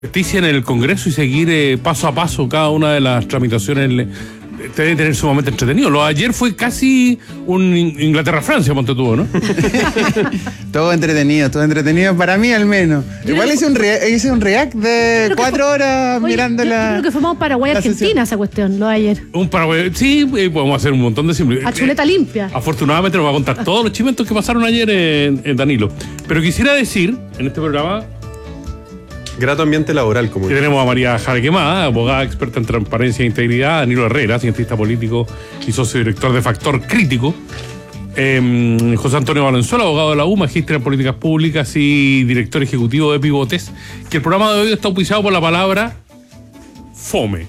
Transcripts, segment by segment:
justicia en el Congreso y seguir paso a paso cada una de las tramitaciones debe tener sumamente entretenido. Lo de ayer fue casi un Inglaterra-Francia, ponte tú, ¿no? Todo entretenido para mí al menos. Igual hice un react de 4 horas mirando la... Yo creo que fue Paraguay-Argentina esa cuestión, lo de ayer. Un Paraguay, sí, podemos hacer un montón de simples. A chuleta limpia. Afortunadamente nos va a contar todos los chimentos que pasaron ayer en Danilo. Pero quisiera decir, en este programa... Grato ambiente laboral, como que tenemos a María Jarequemada, abogada experta en transparencia e integridad, Danilo Herrera, cientista político y socio director de Factor Crítico, José Antonio Valenzuela, abogado de la U, magíster en políticas públicas y director ejecutivo de Pivotes, que el programa de hoy está auspiciado por la palabra fome.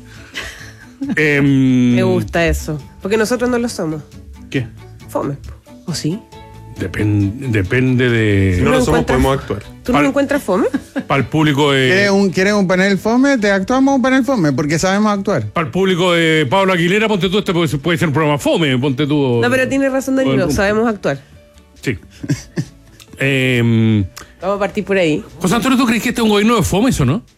Me gusta eso, porque nosotros no lo somos. ¿Qué? Fome. ¿O sí? Depende de... Si no lo somos, podemos actuar. ¿Tú no lo encuentras fome? Para el público de... ¿Quieres un panel fome? Te actuamos un panel fome, porque sabemos actuar. Para el público de Pablo Aguilera, ponte tú, este puede ser un programa fome, ponte tú... No, pero tienes razón, Danilo, sabemos actuar. Sí. Vamos a partir por ahí. José Antonio, ¿tú crees que este es un gobierno de fome, eso, no?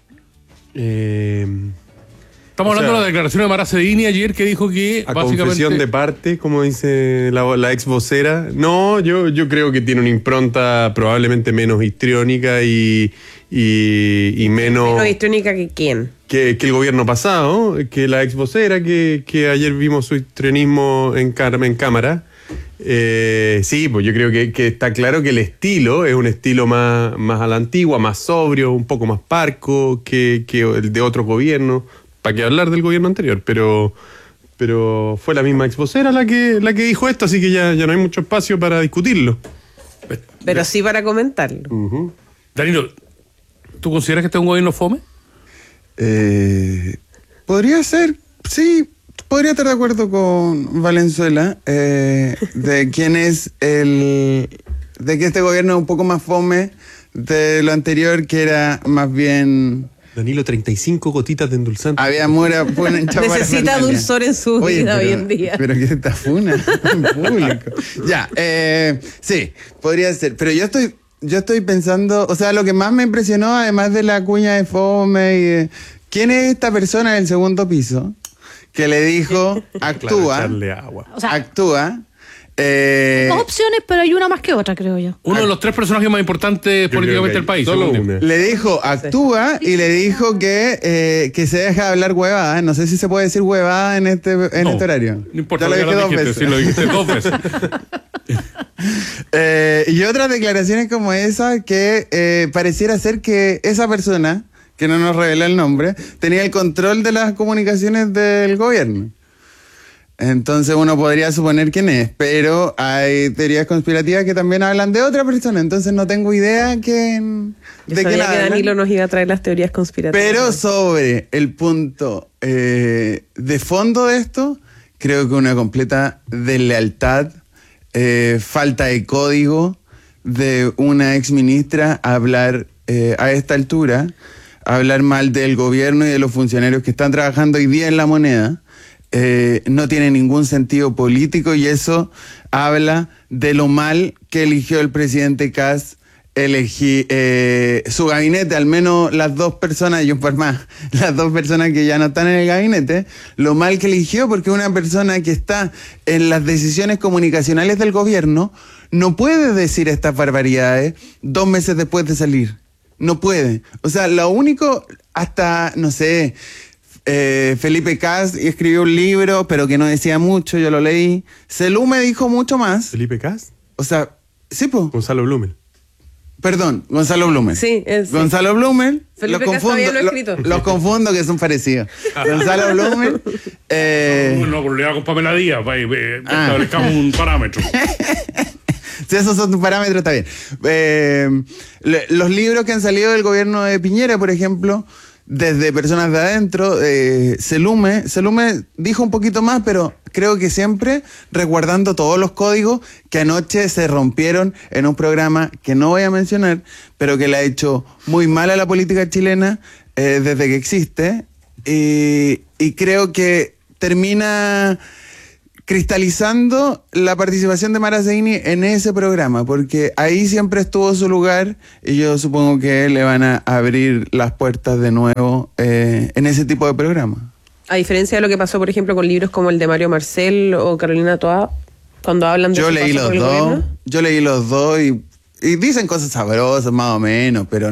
Estamos hablando de la declaración de Mara Cedini ayer, que dijo que a básicamente... confesión de parte, como dice la ex vocera. No, yo creo que tiene una impronta probablemente menos histriónica y menos... ¿Menos histriónica que quién? Que el gobierno pasado, que la ex vocera, que ayer vimos su histrionismo en cámara. Sí, pues yo creo que está claro que el estilo es un estilo más a la antigua, más sobrio, un poco más parco que el de otro gobierno. ¿Para qué hablar del gobierno anterior? Pero fue la misma ex vocera la que dijo esto, así que ya no hay mucho espacio para discutirlo. Pero sí para comentarlo. Danilo, ¿tú consideras que este es un gobierno fome? Podría ser, sí, podría estar de acuerdo con Valenzuela de quién es de que este gobierno es un poco más fome de lo anterior, que era más bien... Danilo, 35 gotitas de endulzante. Había mura necesita dulzor en su vida hoy en día. Pero que esta funa en público. Ya, sí, podría ser. Pero yo estoy pensando, o sea, lo que más me impresionó, además de la cuña de fome, ¿quién es esta persona del segundo piso que le dijo, actúa, agua. O sea, actúa? Dos opciones, pero hay una más que otra, creo yo. Uno de los 3 personajes más importantes políticamente del país. Solo una. Le dijo, actúa, y le dijo que se deja de hablar huevada. No sé si se puede decir huevada en este horario. No importa, lo dije 2 veces. Sí, lo dijiste 2 veces. Y otras declaraciones como esa que pareciera ser que esa persona, que no nos revela el nombre, tenía el control de las comunicaciones del gobierno. Entonces uno podría suponer quién es, pero hay teorías conspirativas que también hablan de otra persona, entonces no tengo idea de quién que Danilo nos iba a traer las teorías conspirativas. Pero sobre el punto de fondo de esto, creo que una completa deslealtad, falta de código de una exministra hablar a esta altura, hablar mal del gobierno y de los funcionarios que están trabajando hoy día en La Moneda. No tiene ningún sentido político, y eso habla de lo mal que eligió el presidente Kast su gabinete, al menos las 2 personas, y un par más, las 2 personas que ya no están en el gabinete, lo mal que eligió, porque una persona que está en las decisiones comunicacionales del gobierno no puede decir estas barbaridades 2 meses después de salir. No puede. O sea, lo único, hasta, no sé... Felipe Kast escribió un libro, pero que no decía mucho, yo lo leí. Selume dijo mucho más. ¿Felipe Kast? O sea, sí, po. Gonzalo Blumel. Perdón, Gonzalo Blumel. Sí, Gonzalo Blumel. Felipe Kast todavía lo ha escrito. Los confundo, que son parecidos. Gonzalo Blumel. No, problema con Pamela Díaz, establezcamos un parámetro. Si esos son tus parámetros, está bien. Los libros que han salido del gobierno de Piñera, por ejemplo, desde personas de adentro, Selume dijo un poquito más, pero creo que siempre resguardando todos los códigos que anoche se rompieron en un programa que no voy a mencionar, pero que le ha hecho muy mal a la política chilena desde que existe, y creo que termina cristalizando la participación de Mara Zeini en ese programa, porque ahí siempre estuvo su lugar y yo supongo que le van a abrir las puertas de nuevo en ese tipo de programa. A diferencia de lo que pasó, por ejemplo, con libros como el de Mario Marcel o Carolina Toá, cuando hablan de... Yo leí los dos y dicen cosas sabrosas más o menos, pero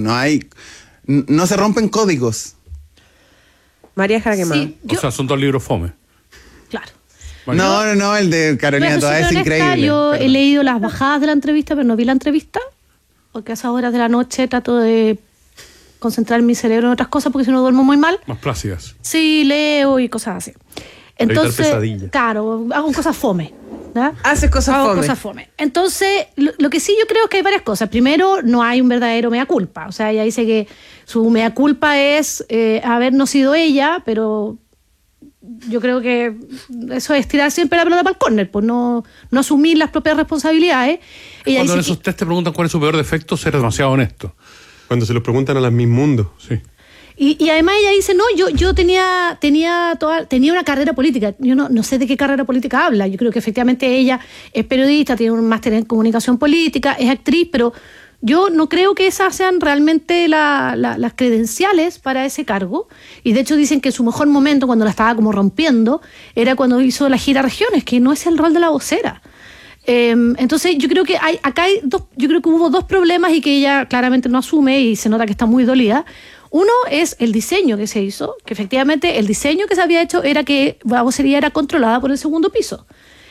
no se rompen códigos. María Jaraquemá. Sí, O sea, son dos libros fome. Claro. No, el de Carolina Toá es increíble. Yo he leído las bajadas de la entrevista, pero no vi la entrevista, porque a esas horas de la noche trato de concentrar mi cerebro en otras cosas, porque si no duermo muy mal. Más plácidas. Sí, leo y cosas así. Entonces, pesadillas. claro, hago cosas fome. ¿verdad? Haces cosas Hago fome. cosas fome. Entonces, lo que sí yo creo es que hay varias cosas. Primero, no hay un verdadero mea culpa. O sea, ella dice que su mea culpa es habernos sido ella, pero yo creo que eso es tirar siempre la pelota para el córner, pues no asumir las propias responsabilidades. Ella Cuando en dice esos test te preguntan cuál es su peor defecto, ser demasiado honesto. Cuando se los preguntan a las Miss Mundo. Sí. Y además ella dice, no, yo tenía una carrera política. Yo no sé de qué carrera política habla. Yo creo que efectivamente ella es periodista, tiene un máster en comunicación política, es actriz, pero yo no creo que esas sean realmente las credenciales para ese cargo. Y de hecho dicen que su mejor momento, cuando la estaba como rompiendo, era cuando hizo la gira Regiones, que no es el rol de la vocera. Entonces yo creo que yo creo que hubo dos problemas y que ella claramente no asume y se nota que está muy dolida. Uno es el diseño que se hizo, que efectivamente el diseño que se había hecho era que la vocería era controlada por el segundo piso.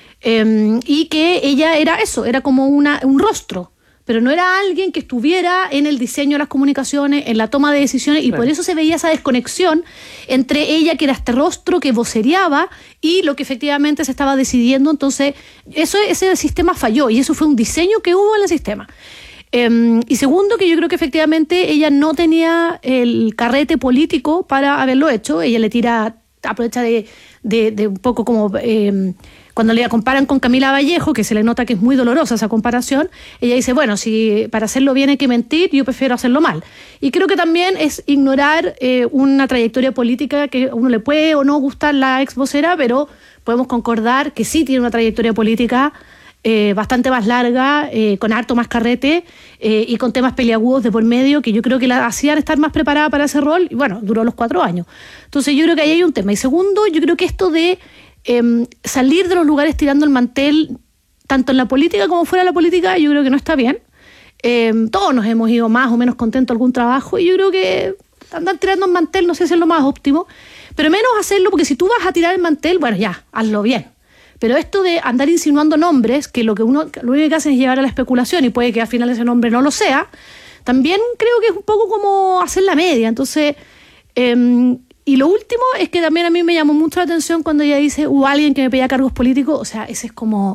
Y que ella era como un rostro, pero no era alguien que estuviera en el diseño de las comunicaciones, en la toma de decisiones, y claro, por eso se veía esa desconexión entre ella, que era este rostro que vocereaba, y lo que efectivamente se estaba decidiendo. Entonces, ese sistema falló, y eso fue un diseño que hubo en el sistema. Y segundo, que yo creo que efectivamente ella no tenía el carrete político para haberlo hecho. Ella aprovecha de un poco como cuando le comparan con Camila Vallejo, que se le nota que es muy dolorosa esa comparación. Ella dice, bueno, si para hacerlo bien hay que mentir, yo prefiero hacerlo mal. Y creo que también es ignorar una trayectoria política que a uno le puede o no gustar la ex vocera, pero podemos concordar que sí tiene una trayectoria política bastante más larga, con harto más carrete y con temas peliagudos de por medio, que yo creo que la hacían estar más preparada para ese rol, y bueno, duró los 4 años. Entonces yo creo que ahí hay un tema. Y segundo, yo creo que esto de salir de los lugares tirando el mantel, tanto en la política como fuera de la política, yo creo que no está bien. Todos nos hemos ido más o menos contentos a algún trabajo, y yo creo que andar tirando el mantel no sé si es lo más óptimo, pero menos hacerlo, porque si tú vas a tirar el mantel, bueno, ya, hazlo bien. Pero esto de andar insinuando nombres, que lo único que hacen es llevar a la especulación, y puede que al final ese nombre no lo sea, también creo que es un poco como hacer la media. Entonces, y lo último es que también a mí me llamó mucho la atención cuando ella dice, hubo alguien que me pedía cargos políticos. O sea, ese es como...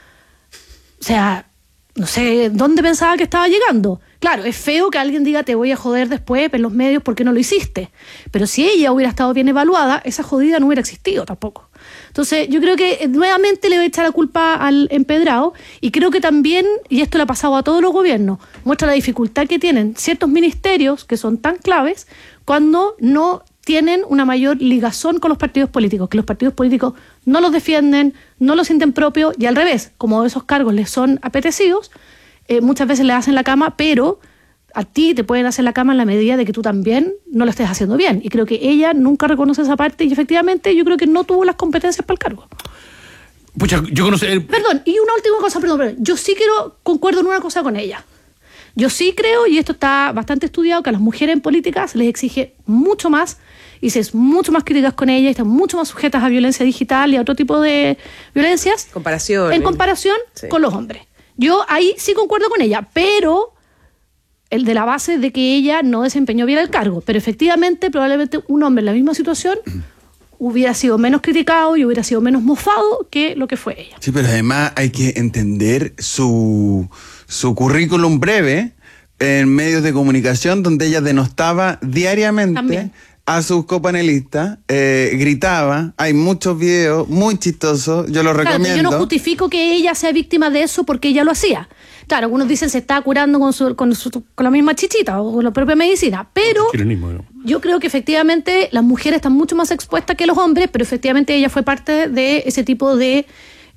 O sea, no sé dónde pensaba que estaba llegando. Claro, es feo que alguien diga, te voy a joder después en los medios porque no lo hiciste. Pero si ella hubiera estado bien evaluada, esa jodida no hubiera existido tampoco. Entonces, yo creo que nuevamente le voy a echar la culpa al empedrado, y creo que también, y esto le ha pasado a todos los gobiernos, muestra la dificultad que tienen ciertos ministerios que son tan claves cuando no tienen una mayor ligazón con los partidos políticos, que los partidos políticos no los defienden, no los sienten propios, y al revés, como esos cargos les son apetecidos, muchas veces le hacen la cama, pero a ti te pueden hacer la cama en la medida de que tú también no lo estés haciendo bien. Y creo que ella nunca reconoce esa parte, y efectivamente yo creo que no tuvo las competencias para el cargo. Pucha, yo conocí... Perdón, y una última cosa, perdón. Yo sí concuerdo en una cosa con ella. Yo sí creo, y esto está bastante estudiado, que a las mujeres en política se les exige mucho más, y se es mucho más críticas con ellas, y están mucho más sujetas a violencia digital y a otro tipo de violencias. En comparación sí, con los hombres. Yo ahí sí concuerdo con ella, pero el de la base de que ella no desempeñó bien el cargo. Pero efectivamente, probablemente un hombre en la misma situación hubiera sido menos criticado y hubiera sido menos mofado que lo que fue ella. Sí, pero además hay que entender su currículum breve en medios de comunicación, donde ella denostaba diariamente también a sus copanelistas, gritaba. Hay muchos videos muy chistosos, yo los recomiendo. Yo no justifico que ella sea víctima de eso porque ella lo hacía. Claro, algunos dicen se está curando con la misma chichita o con la propia medicina, pero Yo creo que efectivamente las mujeres están mucho más expuestas que los hombres, pero efectivamente ella fue parte de ese tipo de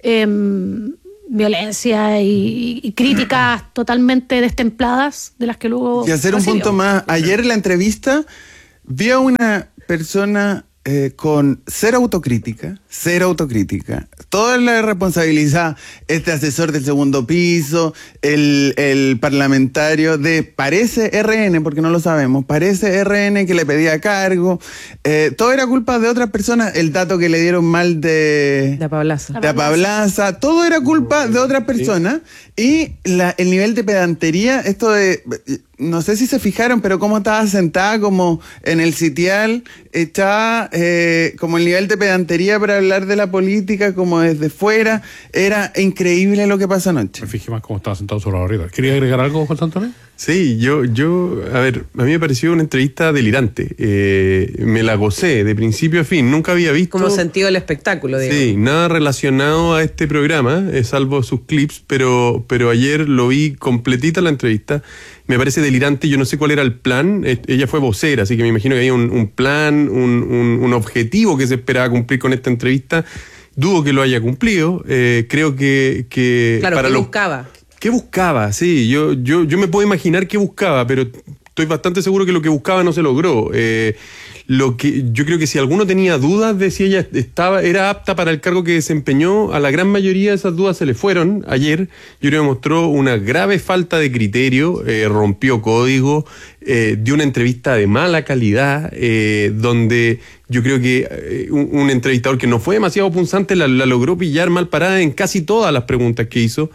violencia y críticas totalmente destempladas de las que luego... Y hacer un recibió. punto más. Ayer en la entrevista vi a una persona con cero autocrítica. Toda la responsabilidad, este asesor del segundo piso, el parlamentario de parece RN, porque no lo sabemos, parece RN que le pedía cargo. Todo era culpa de otras personas. El dato que le dieron mal de Pablaza. de Pablaza, todo era culpa de otras personas. Y el nivel de pedantería, esto de... No sé si se fijaron, pero cómo estaba sentada como en el sitial, estaba como el nivel de pedantería para hablar de la política, como desde fuera. Era increíble lo que pasó anoche. Me fijé más cómo estaba sentado sobre la barrita. ¿Quería agregar algo, José Antonio? Sí, a ver, a mí me pareció una entrevista delirante. Me la gocé de principio a fin. Nunca había visto... Como sentido del espectáculo, digamos. Sí, nada relacionado a este programa, salvo sus clips, pero ayer lo vi completita la entrevista. Me parece delirante, yo no sé cuál era el plan. Ella fue vocera, así que me imagino que había un plan, un objetivo que se esperaba cumplir con esta entrevista. Dudo que lo haya cumplido. Creo que Claro, para ¿qué lo- buscaba? ¿Qué buscaba? Sí, yo me puedo imaginar qué buscaba, pero estoy bastante seguro que lo que buscaba no se logró. Yo creo que si alguno tenía dudas de si ella era apta para el cargo que desempeñó, a la gran mayoría de esas dudas se le fueron ayer. Yo creo que mostró una grave falta de criterio, rompió código, dio una entrevista de mala calidad, donde yo creo que un entrevistador que no fue demasiado punzante la logró pillar mal parada en casi todas las preguntas que hizo.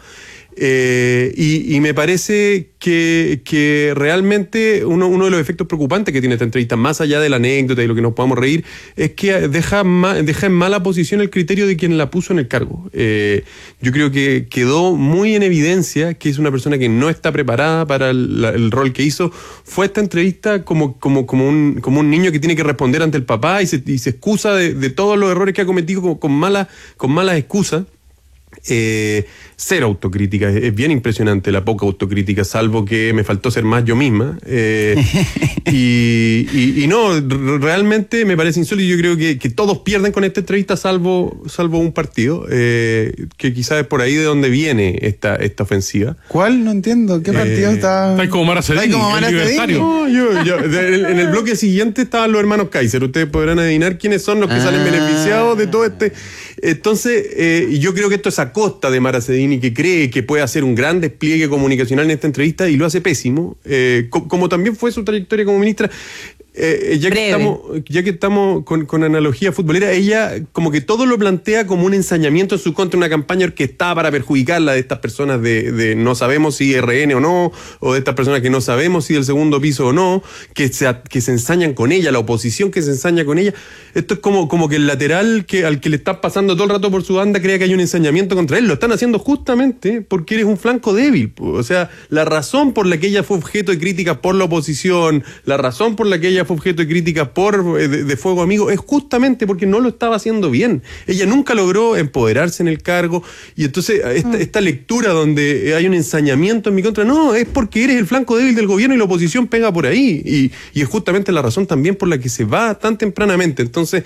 Y me parece que realmente uno de los efectos preocupantes que tiene esta entrevista, más allá de la anécdota y lo que nos podamos reír, es que deja en mala posición el criterio de quien la puso en el cargo. Yo creo que quedó muy en evidencia que es una persona que no está preparada para el rol que hizo. Fue esta entrevista como un niño que tiene que responder ante el papá y se excusa de todos los errores que ha cometido con malas excusas. Cero autocrítica, es bien impresionante la poca autocrítica, salvo que me faltó ser más yo misma. Y no, realmente me parece insólito. Yo creo que todos pierden con esta entrevista, salvo un partido, que quizás es por ahí de donde viene esta ofensiva. ¿Cuál? No entiendo. ¿Qué partido está? Está como Mara Cedini, Está como el Mara Cedini. libertario. No, en el bloque siguiente estaban los hermanos Kaiser. Ustedes podrán adivinar quiénes son los que salen beneficiados de todo este. Entonces, yo creo que esto es a costa de Mara Cedini, que cree que puede hacer un gran despliegue comunicacional en esta entrevista y lo hace pésimo, como también fue su trayectoria como ministra. Ya que estamos con analogía futbolera, ella como que todo lo plantea como un ensañamiento en su contra, una campaña orquestada para perjudicarla de estas personas de no sabemos si RN o no, o de estas personas que no sabemos si del segundo piso o no, que se ensañan con ella, la oposición que se ensaña con ella. Esto es como que el lateral al que le está pasando todo el rato por su banda crea que hay un ensañamiento contra él. Lo están haciendo justamente porque eres un flanco débil. O sea, la razón por la que ella fue objeto de críticas por la oposición, la razón por la que ella fue objeto de críticas de Fuego Amigo es justamente porque no lo estaba haciendo bien. Ella nunca logró empoderarse en el cargo, y entonces esta lectura donde hay un ensañamiento en mi contra, no, es porque eres el flanco débil del gobierno y la oposición pega por ahí, y es justamente la razón también por la que se va tan tempranamente. Entonces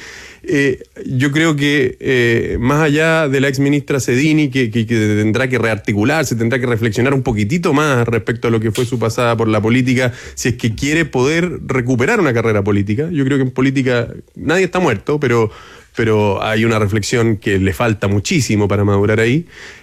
yo creo que más allá de la exministra Cedini, que tendrá que rearticularse, tendrá que reflexionar un poquitito más respecto a lo que fue su pasada por la política, si es que quiere poder recuperar una carrera política. Yo creo que en política nadie está muerto, pero hay una reflexión que le falta muchísimo para madurar ahí.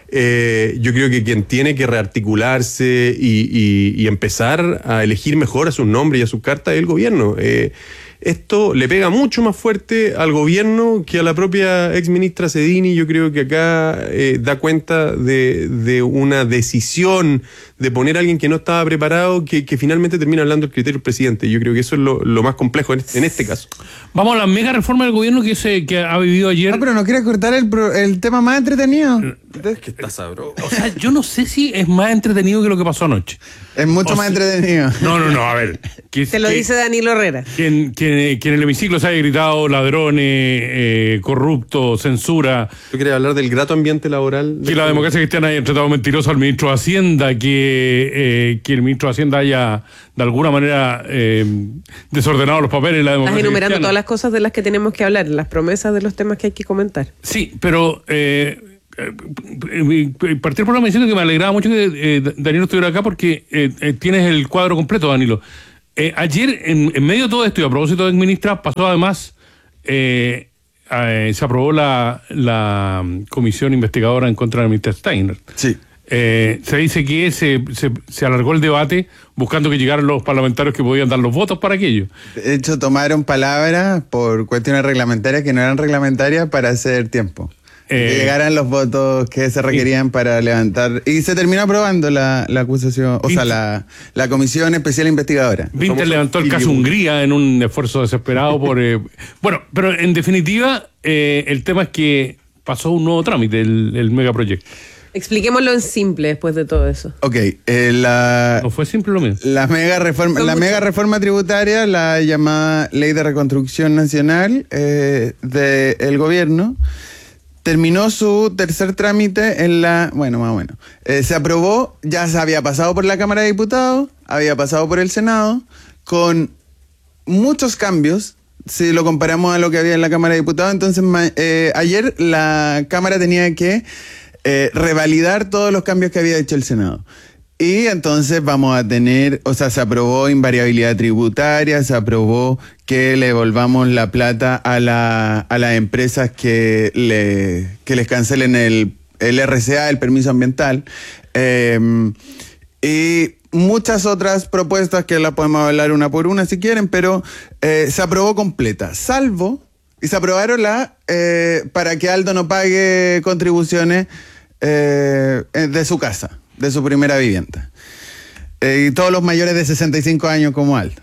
Yo creo que quien tiene que rearticularse y empezar a elegir mejor a sus nombres y a sus cartas es el gobierno. Esto le pega mucho más fuerte al gobierno que a la propia exministra Cedini. Yo creo que acá da cuenta de una decisión de poner a alguien que no estaba preparado, que finalmente termina hablando el criterio del presidente. Yo creo que eso es lo más complejo en este caso. Vamos a la mega reforma del gobierno que ha vivido ayer. Ah, pero no quiere cortar el tema más entretenido. Que está sabroso. O sea, yo no sé si es más entretenido que lo que pasó anoche. Es mucho más entretenido. No, a ver. Te lo dice Danilo Herrera. Quien que en el hemiciclo se haya gritado ladrones, corruptos, censura. ¿Tú quieres hablar del grato ambiente laboral? Que la democracia cristiana haya tratado mentiroso al ministro de Hacienda, que el ministro de Hacienda haya de alguna manera desordenado los papeles de la democracia Estás enumerando cristiana. todas las cosas de las que tenemos que hablar, las promesas de los temas que hay que comentar. Sí, pero partí el programa diciendo que me alegraba mucho que Danilo estuviera acá porque tienes el cuadro completo, Danilo. Ayer, en medio de todo esto, y a propósito de exministra, pasó además, se aprobó la comisión investigadora en contra del ministro Steiner. Sí. Se dice que se alargó el debate buscando que llegaran los parlamentarios que podían dar los votos para aquello. De hecho, tomaron palabras por cuestiones reglamentarias que no eran reglamentarias para hacer tiempo. Que llegaran los votos que se requerían para levantar. Y se terminó aprobando la acusación, o sea, la comisión especial investigadora. Winter levantó el caso Hungría en un esfuerzo desesperado por... Bueno, pero en definitiva, el tema es que pasó un nuevo trámite, el megaproyecto. Expliquémoslo en simple después de todo eso. Ok, No fue simple lo mismo. la mega reforma tributaria, la llamada Ley de Reconstrucción Nacional del gobierno, terminó su tercer trámite más o menos. Se aprobó, ya se había pasado por la Cámara de Diputados, había pasado por el Senado, con muchos cambios, si lo comparamos a lo que había en la Cámara de Diputados. Entonces, ayer la Cámara tenía que revalidar todos los cambios que había hecho el Senado. Y entonces vamos a tener, se aprobó invariabilidad tributaria, se aprobó que le devolvamos la plata a las empresas que les cancelen el RCA, el permiso ambiental, y muchas otras propuestas que las podemos hablar una por una si quieren, pero se aprobó completa, y se aprobaron para que Aldo no pague contribuciones de su casa, de su primera vivienda. Y todos los mayores de 65 años como Aldo.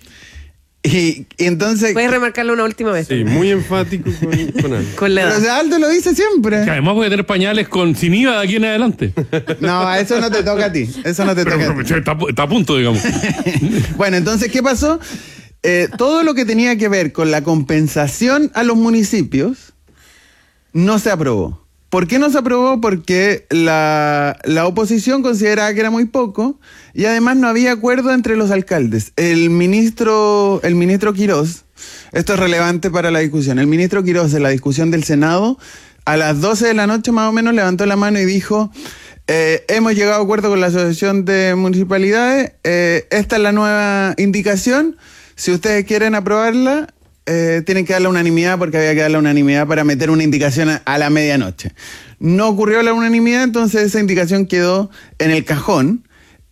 Y entonces... Puedes remarcarlo una última vez. Sí, muy enfático con Aldo. Con la edad. Pero Aldo lo dice siempre. Que además voy a tener pañales sin IVA de aquí en adelante. No, eso no te toca a ti. Eso no te toca a ti. Está a punto, digamos. Bueno, entonces, ¿qué pasó? Todo lo que tenía que ver con la compensación a los municipios no se aprobó. ¿Por qué no se aprobó? Porque la oposición consideraba que era muy poco y además no había acuerdo entre los alcaldes. El ministro Quirós, esto es relevante para la discusión, el ministro Quirós en la discusión del Senado a las 12 de la noche más o menos levantó la mano y dijo: hemos llegado a acuerdo con la Asociación de Municipalidades, esta es la nueva indicación, si ustedes quieren aprobarla, tienen que dar la unanimidad, porque había que dar la unanimidad para meter una indicación a la medianoche. No ocurrió la unanimidad, entonces esa indicación quedó en el cajón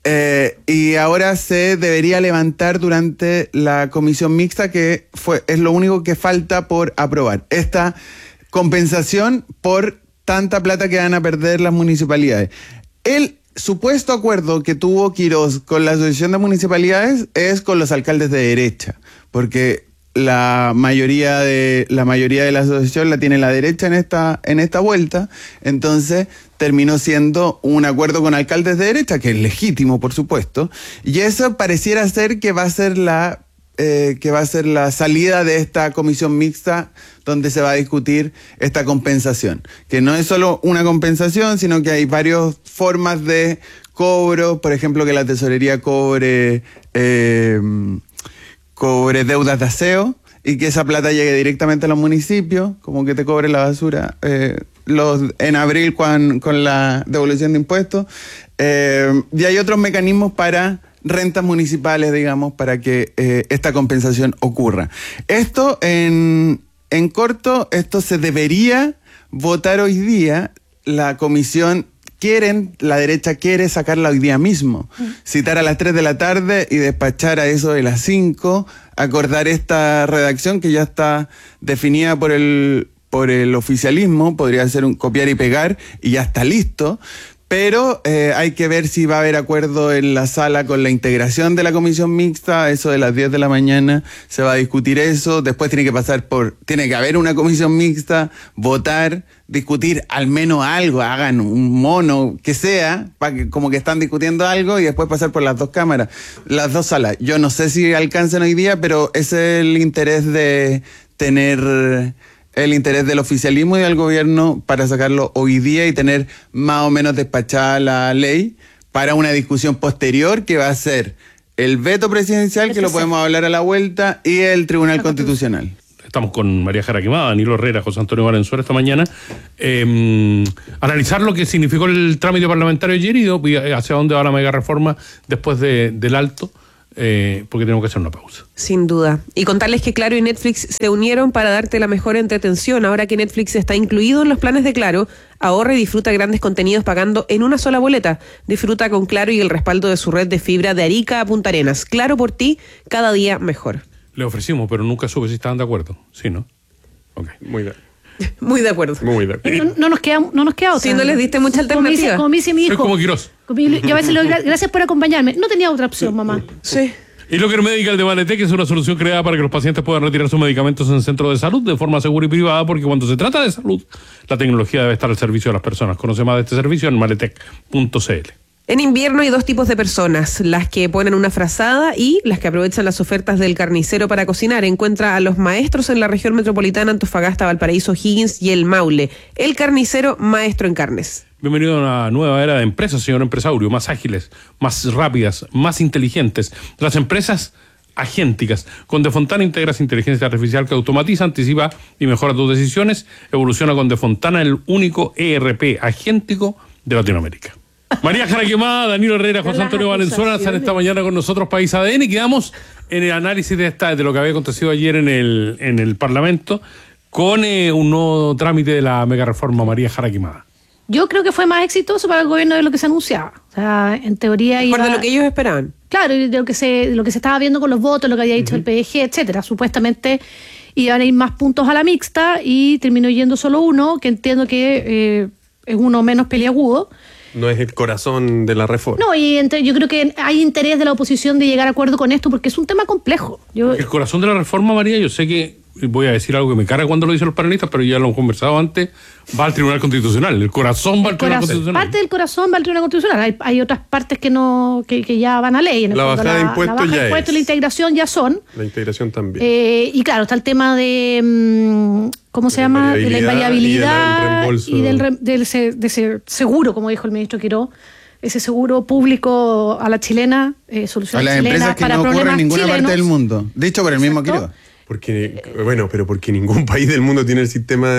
y ahora se debería levantar durante la comisión mixta, que es lo único que falta por aprobar. Esta compensación por tanta plata que van a perder las municipalidades. El supuesto acuerdo que tuvo Quirós con la Asociación de Municipalidades es con los alcaldes de derecha, porque la mayoría de la asociación la tiene la derecha en esta vuelta. Entonces terminó siendo un acuerdo con alcaldes de derecha, que es legítimo, por supuesto, y eso pareciera ser que va a ser la salida de esta comisión mixta, donde se va a discutir esta compensación, que no es solo una compensación, sino que hay varias formas de cobro. Por ejemplo, que la tesorería cobre deudas de aseo y que esa plata llegue directamente a los municipios, como que te cobre la basura en abril con la devolución de impuestos. Y hay otros mecanismos para rentas municipales, digamos, para que esta compensación ocurra. Esto en corto, esto se debería votar hoy día. La comisión la derecha quiere sacarla hoy día mismo, citar a las 3 de la tarde y despachar a eso de las 5, acordar esta redacción que ya está definida por el oficialismo, podría ser un copiar y pegar y ya está listo, Pero hay que ver si va a haber acuerdo en la sala con la integración de la comisión mixta. Eso de las 10 de la mañana se va a discutir eso. Después tiene que haber una comisión mixta, votar, discutir al menos algo, hagan un mono que sea, como que están discutiendo algo y después pasar por las dos cámaras, las dos salas. Yo no sé si alcanzan hoy día, pero ese es el interés de tener... el interés del oficialismo y del gobierno para sacarlo hoy día y tener más o menos despachada la ley para una discusión posterior que va a ser el veto presidencial, que lo podemos hablar a la vuelta, y el Tribunal Constitucional. Estamos con María Jara Quemada, Danilo Herrera, José Antonio Valenzuela esta mañana. Analizar lo que significó el trámite parlamentario ayer y hacia dónde va la mega reforma después del alto. Porque tenemos que hacer una pausa. Sin duda. Y contarles que Claro y Netflix se unieron para darte la mejor entretención. Ahora que Netflix está incluido en los planes de Claro, ahorra y disfruta grandes contenidos pagando en una sola boleta. Disfruta con Claro y el respaldo de su red de fibra de Arica a Punta Arenas. Claro por ti, cada día mejor. Le ofrecimos, pero nunca supe si estaban de acuerdo. Sí, ¿no? Ok. Muy de acuerdo. Muy de acuerdo. No nos queda otra. Si no les diste mucha alternativa. Como me dice mi hijo. Soy como Quirós. Yo a veces le doy gracias por acompañarme. No tenía otra opción, mamá. Sí. Y Locker Medical de Valetec es una solución creada para que los pacientes puedan retirar sus medicamentos en centros de salud de forma segura y privada, porque cuando se trata de salud, la tecnología debe estar al servicio de las personas. Conoce más de este servicio en maletec.cl. En invierno hay dos tipos de personas, las que ponen una frazada y las que aprovechan las ofertas del carnicero para cocinar. Encuentra a los maestros en la región metropolitana, Antofagasta, Valparaíso, Higgins y el Maule. El carnicero, maestro en carnes. Bienvenido a una nueva era de empresas, señor empresario, más ágiles, más rápidas, más inteligentes. Las empresas agénticas. Con De Fontana integras inteligencia artificial que automatiza, anticipa y mejora tus decisiones. Evoluciona con De Fontana, el único ERP agéntico de Latinoamérica. María Jara Quemada, Danilo Herrera, José Antonio Valenzuela están esta mañana con nosotros, País ADN, y quedamos en el análisis de lo que había acontecido ayer en el Parlamento con un nuevo trámite de la mega reforma. María Jara Quemada. Yo creo que fue más exitoso para el gobierno de lo que se anunciaba. O sea, en teoría Por de lo que ellos esperaban. Claro, y de lo que se estaba viendo con los votos, lo que había dicho el PDG, etcétera. Supuestamente iban a ir más puntos a la mixta y terminó yendo solo uno, que entiendo que es uno menos peliagudo. No es el corazón de la reforma. No, y yo creo que hay interés de la oposición de llegar a acuerdo con esto porque es un tema complejo. El corazón de la reforma, María, yo sé que voy a decir algo que me carga cuando lo dicen los panelistas, pero ya lo hemos conversado antes, va al Tribunal Constitucional. El corazón va al Tribunal Constitucional. Parte del corazón va al Tribunal Constitucional. Hay otras partes que ya van a ley. La bajada de impuestos ya es. La integración ya son. La integración también. Y claro, está el tema de... ¿Cómo se llama? De la invariabilidad y de ese seguro, como dijo el ministro Quiró, ese seguro público a la chilena, solución a las chilena empresas que para no ocurren problemas en ninguna chilenos. parte del mundo. Dicho por el mismo Quiró. Porque ningún país del mundo tiene el sistema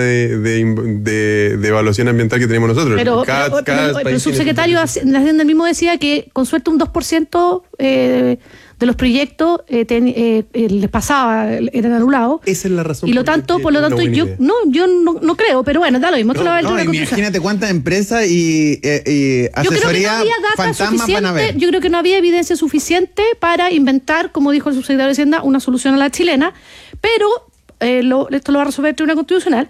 de evaluación ambiental que tenemos nosotros. Pero el subsecretario de Hacienda mismo decía que con suerte un 2% de los proyectos les pasaba, eran anulados. Esa es la razón. Y por lo tanto, yo no creo, pero bueno, da lo mismo. Imagínate cuántas empresas y asesoría fantasmas van a haber. Yo creo que no había evidencia suficiente para inventar, como dijo el subsecretario de Hacienda, una solución a la chilena, pero esto lo va a resolver el Tribunal Constitucional.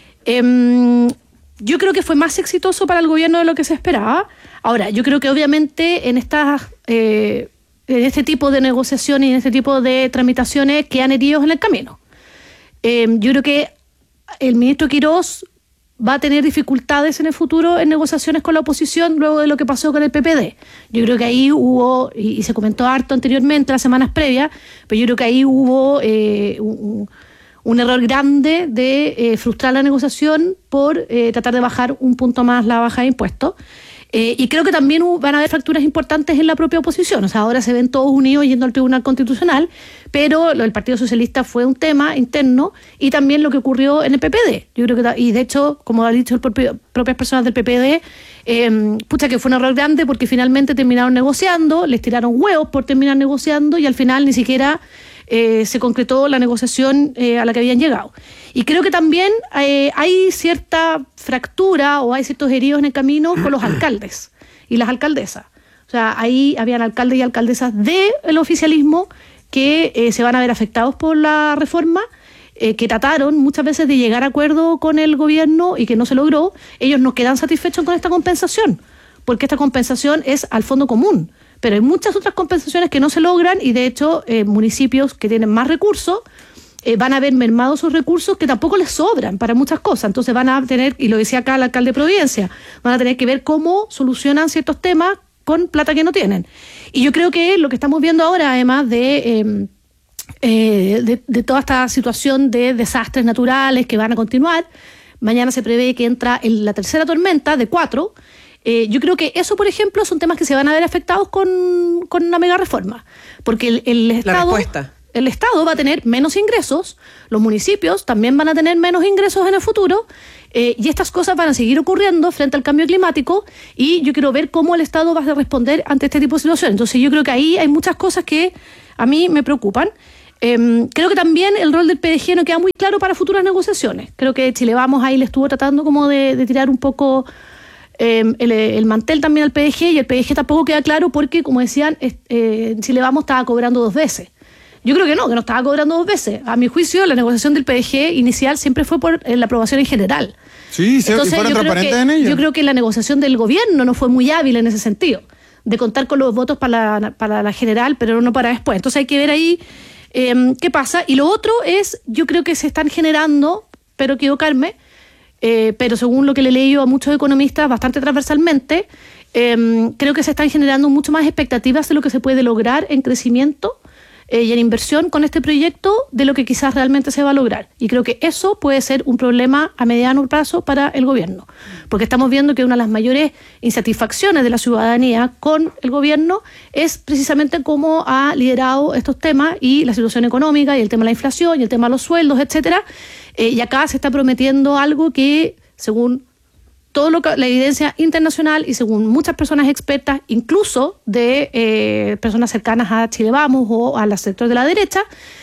Yo creo que fue más exitoso para el gobierno de lo que se esperaba. Ahora, yo creo que obviamente en este tipo de negociaciones y en este tipo de tramitaciones quedan heridos en el camino. Yo creo que el ministro Quirós va a tener dificultades en el futuro en negociaciones con la oposición luego de lo que pasó con el PPD. Yo creo que ahí hubo, y se comentó harto anteriormente, las semanas previas, pero yo creo que ahí hubo un error grande de frustrar la negociación por tratar de bajar un punto más la baja de impuestos. Y creo que también van a haber fracturas importantes en la propia oposición. O sea, ahora se ven todos unidos yendo al Tribunal Constitucional, pero lo del Partido Socialista fue un tema interno y también lo que ocurrió en el PPD. Yo creo que, y de hecho, como ha dicho propias personas del PPD, que fue un error grande porque finalmente terminaron negociando, les tiraron huevos por terminar negociando y al final ni siquiera se concretó la negociación a la que habían llegado. Y creo que también hay cierta fractura o hay ciertos heridos en el camino con los alcaldes y las alcaldesas. O sea, ahí habían alcaldes y alcaldesas del oficialismo que se van a ver afectados por la reforma, que trataron muchas veces de llegar a acuerdo con el gobierno y que no se logró. Ellos no quedan satisfechos con esta compensación, porque esta compensación es al fondo común. Pero hay muchas otras compensaciones que no se logran y de hecho municipios que tienen más recursos van a ver mermados sus recursos que tampoco les sobran para muchas cosas. Entonces van a tener, y lo decía acá el alcalde de Providencia, van a tener que ver cómo solucionan ciertos temas con plata que no tienen. Y yo creo que lo que estamos viendo ahora, además de toda esta situación de desastres naturales que van a continuar, mañana se prevé que entra la tercera tormenta de 4. Yo creo que eso, por ejemplo, son temas que se van a ver afectados con una mega reforma. Porque el Estado va a tener menos ingresos, los municipios también van a tener menos ingresos en el futuro, y estas cosas van a seguir ocurriendo frente al cambio climático, y yo quiero ver cómo el Estado va a responder ante este tipo de situaciones. Entonces yo creo que ahí hay muchas cosas que a mí me preocupan. Creo que también el rol del PDG no queda muy claro para futuras negociaciones. Creo que Chile Vamos ahí le estuvo tratando como de tirar un poco el mantel también al PDG, y el PDG tampoco queda claro porque, como decían, Chile Vamos estaba cobrando 2 veces. Yo creo que no estaba cobrando 2 veces. A mi juicio, la negociación del PDG inicial siempre fue por la aprobación en general. Sí, entonces, fueron transparentes en ello. Yo creo que la negociación del gobierno no fue muy hábil en ese sentido, de contar con los votos para la general, pero no para después. Entonces hay que ver ahí qué pasa. Y lo otro es, yo creo que se están generando, espero equivocarme, pero según lo que le he leído a muchos economistas bastante transversalmente, creo que se están generando mucho más expectativas de lo que se puede lograr en crecimiento y en inversión con este proyecto de lo que quizás realmente se va a lograr. Y creo que eso puede ser un problema a mediano plazo para el gobierno, porque estamos viendo que una de las mayores insatisfacciones de la ciudadanía con el gobierno es precisamente cómo ha liderado estos temas y la situación económica y el tema de la inflación y el tema de los sueldos, etcétera. Y acá se está prometiendo algo que, según la evidencia internacional y según muchas personas expertas, incluso de personas cercanas a Chile Vamos o al sector de la derecha,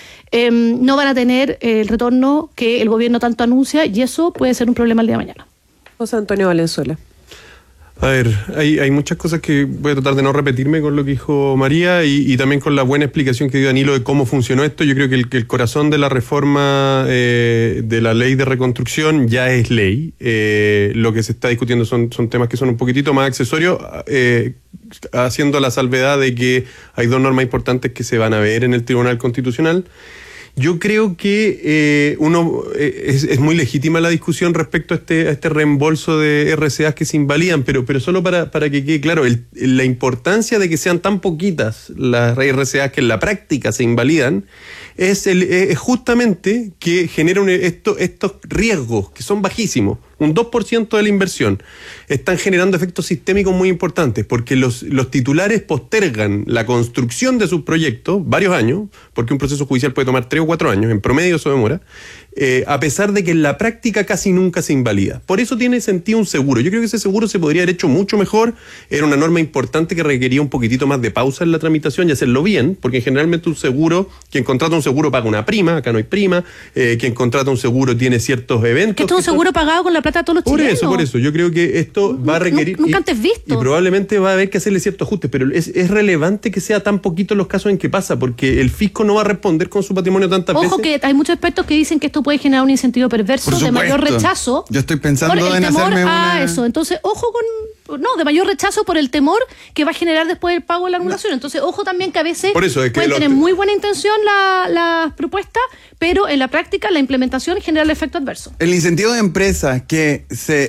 no van a tener el retorno que el gobierno tanto anuncia, y eso puede ser un problema el día de mañana. José Antonio Valenzuela. A ver, hay muchas cosas que voy a tratar de no repetirme con lo que dijo María y también con la buena explicación que dio Danilo de cómo funcionó esto. Yo creo que el corazón de la reforma de la ley de reconstrucción ya es ley. Lo que se está discutiendo son temas que son un poquitito más accesorios, haciendo la salvedad de que hay 2 normas importantes que se van a ver en el Tribunal Constitucional. Yo creo que es muy legítima la discusión respecto a este reembolso de RCAs que se invalidan, pero solo para que quede claro, la importancia de que sean tan poquitas las RCAs que en la práctica se invalidan es justamente que generan estos riesgos que son bajísimos. Un 2% de la inversión están generando efectos sistémicos muy importantes, porque los titulares postergan la construcción de sus proyectos varios años, porque un proceso judicial puede tomar 3 o 4 años, en promedio eso demora, a pesar de que en la práctica casi nunca se invalida. Por eso tiene sentido un seguro. Yo creo que ese seguro se podría haber hecho mucho mejor. Era una norma importante que requería un poquitito más de pausa en la tramitación y hacerlo bien, porque generalmente un seguro, quien contrata un seguro paga una prima, acá no hay prima, quien contrata un seguro tiene ciertos eventos. Que esto es un seguro pagado con la plata de todos los chilenos. Por eso. Yo creo que esto va a requerir... Nunca antes visto. Y probablemente va a haber que hacerle ciertos ajustes, pero es relevante que sea tan poquito los casos en que pasa, porque el fisco no va a responder con su patrimonio tantas veces. Ojo que hay muchos expertos que dicen que esto puede generar un incentivo perverso de mayor rechazo. Yo estoy pensando en hacerme eso. Entonces, ojo de mayor rechazo por el temor que va a generar después el pago de la anulación. Entonces, ojo también que a veces pueden tener muy buena intención las propuestas, pero en la práctica la implementación genera el efecto adverso. El incentivo de empresas que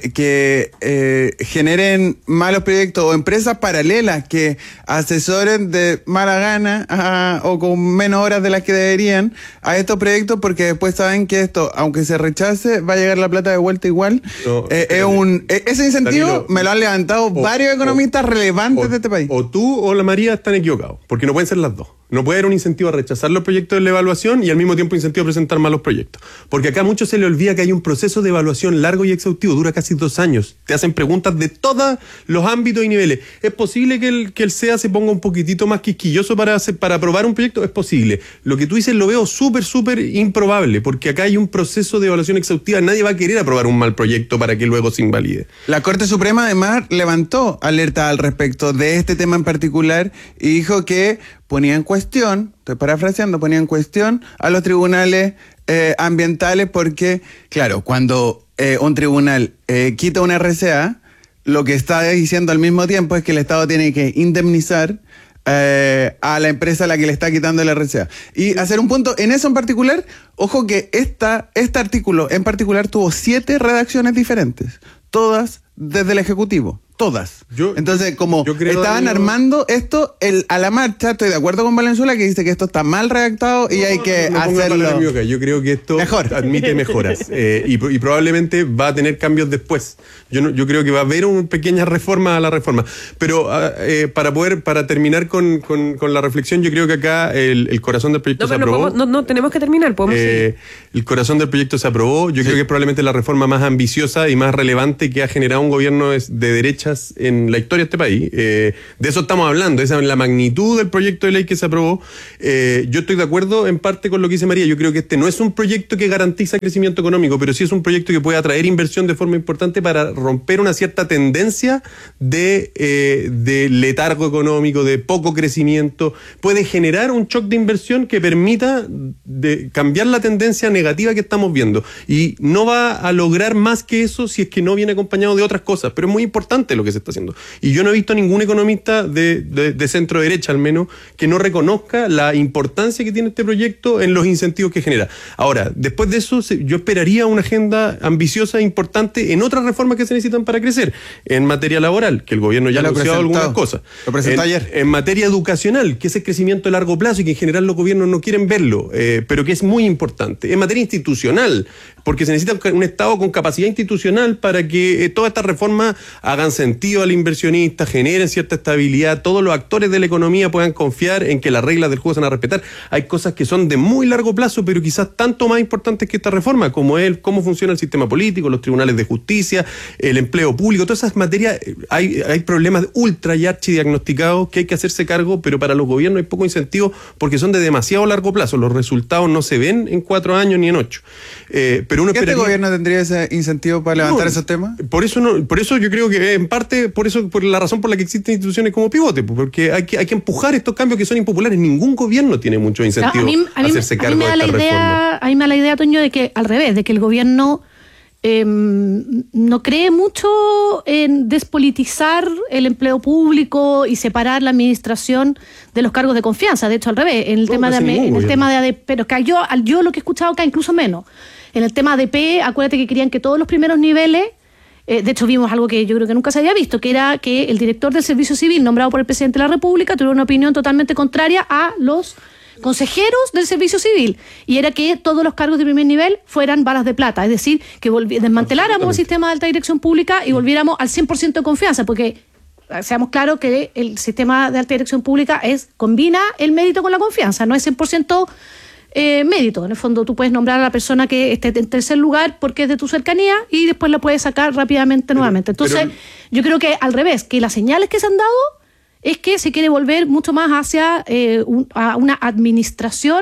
generen malos proyectos o empresas paralelas que asesoren de mala gana o con menos horas de las que deberían a estos proyectos, porque después saben que esto, aunque se rechace, va a llegar la plata de vuelta igual. Ese incentivo Danilo, me lo han levantado varios economistas relevantes de este país. O tú o la María están equivocados, porque no pueden ser las dos. No puede haber un incentivo a rechazar los proyectos de la evaluación y al mismo tiempo incentivo a presentar malos proyectos. Porque acá a muchos se le olvida que hay un proceso de evaluación largo y exhaustivo, dura casi 2 años. Te hacen preguntas de todos los ámbitos y niveles. ¿Es posible que el CEA se ponga un poquitito más quisquilloso para aprobar un proyecto? Es posible. Lo que tú dices lo veo súper improbable, porque acá hay un proceso de evaluación exhaustiva. Nadie va a querer aprobar un mal proyecto para que luego se invalide. La Corte Suprema además levantó alerta al respecto de este tema en particular y dijo que ponía en cuestión, estoy parafraseando, ponía en cuestión a los tribunales ambientales porque, claro, cuando un tribunal quita una RCA, lo que está diciendo al mismo tiempo es que el Estado tiene que indemnizar a la empresa a la que le está quitando el RCA. Y hacer un punto en eso en particular, ojo que este artículo en particular tuvo 7 redacciones diferentes, todas desde el Ejecutivo. Todas. Entonces, como estaban armando esto a la marcha, estoy de acuerdo con Valenzuela que dice que esto está mal redactado y hay que hacerlo. Yo creo que esto admite mejoras y probablemente va a tener cambios después. Yo creo que va a haber una pequeña reforma a la reforma. Pero para terminar con la reflexión, yo creo que acá el corazón del proyecto se aprobó. No tenemos que terminar, podemos seguir. El corazón del proyecto se aprobó. Yo creo que es probablemente la reforma más ambiciosa y más relevante que ha generado un gobierno de derecha en la historia de este país. De eso estamos hablando, esa es la magnitud del proyecto de ley que se aprobó. Yo estoy de acuerdo en parte con lo que dice María. Yo creo que este no es un proyecto que garantiza crecimiento económico, pero sí es un proyecto que puede atraer inversión de forma importante para romper una cierta tendencia de letargo económico, de poco crecimiento. Puede generar un shock de inversión que permita cambiar la tendencia negativa que estamos viendo. Y no va a lograr más que eso si es que no viene acompañado de otras cosas, pero es muy importante lo que se está haciendo. Y yo no he visto a ningún economista de centro derecha, al menos, que no reconozca la importancia que tiene este proyecto en los incentivos que genera. Ahora, después de eso, yo esperaría una agenda ambiciosa e importante en otras reformas que se necesitan para crecer. En materia laboral, que el gobierno ya ha anunciado algunas cosas. Lo presentó ayer. En materia educacional, que es el crecimiento a largo plazo y que en general los gobiernos no quieren verlo, pero que es muy importante. En materia institucional, porque se necesita un Estado con capacidad institucional para que todas estas reformas hagan sentido al inversionista, generen cierta estabilidad, todos los actores de la economía puedan confiar en que las reglas del juego se van a respetar. Hay cosas que son de muy largo plazo, pero quizás tanto más importantes que esta reforma, como es cómo funciona el sistema político, los tribunales de justicia, el empleo público, todas esas materias. Hay problemas ultra y archidiagnosticados que hay que hacerse cargo, pero para los gobiernos hay poco incentivo porque son de demasiado largo plazo. Los resultados no se ven en 4 años ni en 8. Pero uno ¿Este gobierno tendría ese incentivo para levantar esos temas? Por eso yo creo que en parte por la razón por la que existen instituciones como Pivote, porque hay que empujar estos cambios que son impopulares. Ningún gobierno tiene mucho incentivo a hacerse cargo de esta reforma. A mí me da la idea, Toño, de que al revés, de que el gobierno no cree mucho en despolitizar el empleo público y separar la administración de los cargos de confianza. De hecho, al revés, en el tema de ADP, pero que yo lo que he escuchado acá incluso menos. En el tema de ADP, acuérdate que querían que todos los primeros niveles, de hecho vimos algo que yo creo que nunca se había visto, que era que el director del Servicio Civil, nombrado por el presidente de la República, tuvo una opinión totalmente contraria a los consejeros del Servicio Civil, y era que todos los cargos de primer nivel fueran balas de plata, es decir, que desmanteláramos el sistema de alta dirección pública y volviéramos al 100% de confianza, porque seamos claros que el sistema de alta dirección pública combina el mérito con la confianza, no es 100% mérito. En el fondo tú puedes nombrar a la persona que esté en tercer lugar porque es de tu cercanía y después la puedes sacar rápidamente nuevamente. Entonces yo creo que al revés, que las señales que se han dado es que se quiere volver mucho más hacia a una administración